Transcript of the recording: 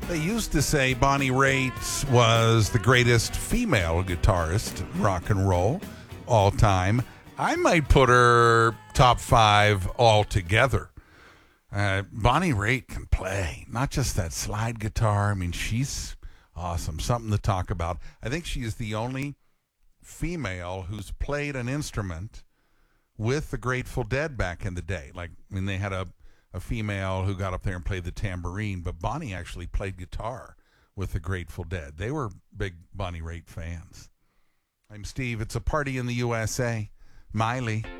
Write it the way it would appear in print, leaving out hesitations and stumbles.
They used to say Bonnie Raitt was the greatest female guitarist in rock and roll all time. I might put her top 5 altogether. Bonnie Raitt can play, not just that slide guitar. I mean, she's awesome. Something to talk about. I think she's the only female who's played an instrument with the Grateful Dead back in the day. Like, I mean, they had a female who got up there and played the tambourine, but Bonnie actually played guitar with the Grateful Dead. They were big Bonnie Raitt fans. I'm Steve. It's a party in the USA. Miley.